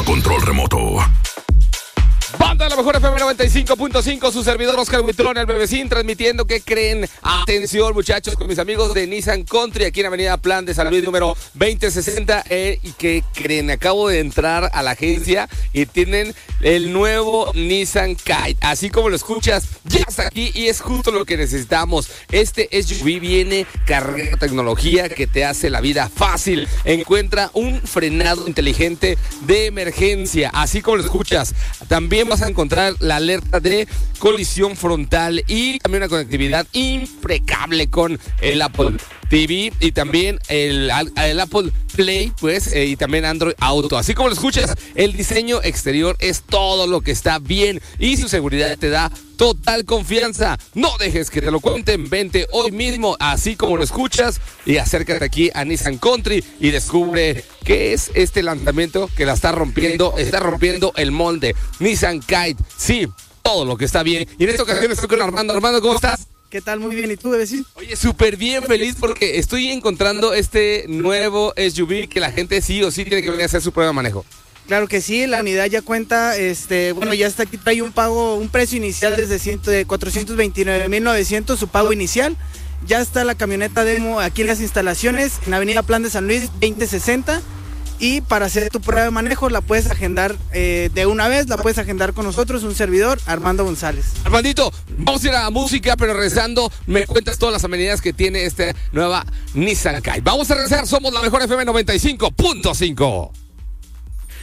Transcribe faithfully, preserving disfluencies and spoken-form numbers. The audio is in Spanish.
control remoto. Banda de la mejor F M noventa y cinco punto cinco, su servidor Oscar Buitrón, el Bebecín, transmitiendo. ¿Qué creen? Atención, muchachos, con mis amigos de Nissan Country, aquí en Avenida Plan de San Luis, número veinte sesenta. Eh, ¿Y qué creen? Acabo de entrar a la agencia y tienen el nuevo Nissan Kite. Así como lo escuchas, ya está aquí y es justo lo que necesitamos. Este S U V viene cargado de tecnología que te hace la vida fácil. Encuentra un frenado inteligente de emergencia, así como lo escuchas. También vas a encontrar la alerta de colisión frontal y también una conectividad impecable con el Apple T V y también el, el Apple Play, pues, eh, y también Android Auto. Así como lo escuchas, el diseño exterior es todo lo que está bien y su seguridad te da total confianza. No dejes que te lo cuenten, vente hoy mismo, así como lo escuchas, y acércate aquí a Nissan Country y descubre qué es este lanzamiento que la está rompiendo, está rompiendo el molde. Nissan Kite, sí, todo lo que está bien. Y en esta ocasión estoy con Armando. Armando, ¿cómo estás? ¿Qué tal? Muy bien, ¿y tú, Bebecín? Oye, súper bien, feliz porque estoy encontrando este nuevo S U V que la gente sí o sí tiene que venir a hacer su prueba de manejo. Claro que sí, la unidad ya cuenta, este, bueno, ya está aquí, trae un pago, un precio inicial desde cien, de cuatrocientos veintinueve mil novecientos, su pago inicial. Ya está la camioneta demo aquí en las instalaciones, en Avenida Plan de San Luis, veinte sesenta. Y para hacer tu prueba de manejo la puedes agendar eh, de una vez, la puedes agendar con nosotros, un servidor, Armando González. Armandito, vamos a ir a la música, pero regresando me cuentas todas las amenidades que tiene esta nueva Nissan Kite. Vamos a regresar, somos la mejor F M noventa y cinco punto cinco.